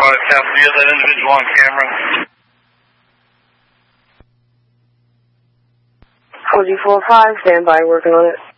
Alright, Captain, you have that individual on camera. 4G45, stand by, working on it.